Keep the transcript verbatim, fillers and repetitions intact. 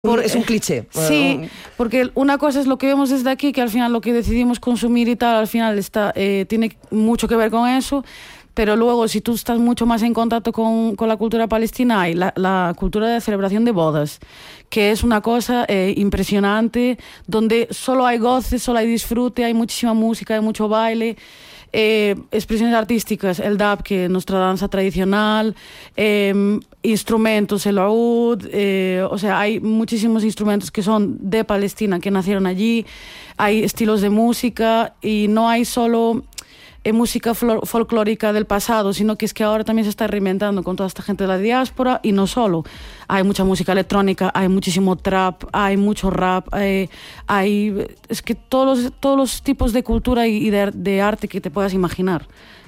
Por, es un cliché. Sí, bueno. porque una cosa es lo que vemos desde aquí, que al final lo que decidimos consumir y tal, al final está, eh, tiene mucho que ver con eso, pero luego si tú estás mucho más en contacto con, con la cultura palestina, hay la, la cultura de celebración de bodas, que es una cosa eh, impresionante, donde solo hay goce, solo hay disfrute, hay muchísima música, hay mucho baile. Eh, expresiones artísticas, el dub, que es nuestra danza tradicional, eh, instrumentos, el oud, eh, o sea, hay muchísimos instrumentos que son de Palestina, que nacieron allí, hay estilos de música y no hay solo eh, música folclórica del pasado, sino que es que ahora también se está reinventando con toda esta gente de la diáspora y no solo. Hay mucha música electrónica, hay muchísimo trap, hay mucho rap, hay, hay es que todos los, todos los tipos de cultura y de, de arte que te puedas imaginar.